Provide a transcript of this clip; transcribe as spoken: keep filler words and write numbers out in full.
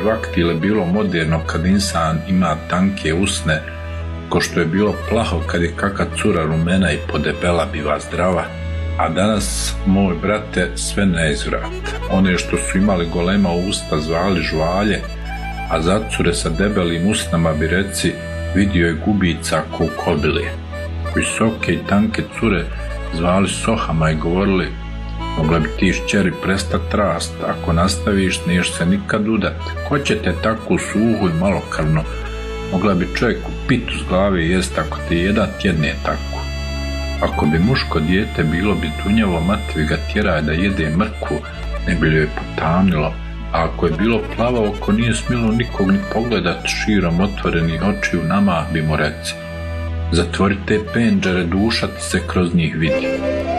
vaktile bilo moderno kad insan ima tanke usne, ko što je bilo plaho kad je kaka cura rumena i podebela biva zdrava, a danas, moj brate, sve na izvrat. One što su imali golema usta zvali žvalje, a zacure sa debelim usnama bi reci vidio je gubica ko kobile. Visoke i tanke cure zvali sohama i govorili mogla bi ti šćeri prestat rast, ako nastaviš niješ se nikad udat. Ko će te tako suhu i malokrvno? Mogla bi čovjeku pitu s glave jest ako te jedan tjedne tako. Ako bi muško dijete bilo bi tunjavo, mati bi ga tjeraj da jede mrkvu, ne bi li joj potamnilo, a ako je bilo plavo oko nije smjelo nikog ni pogledat širom otvorenih očiju nama bi mu reci. Zatvori te pendžere, duša ti se kroz njih vidi.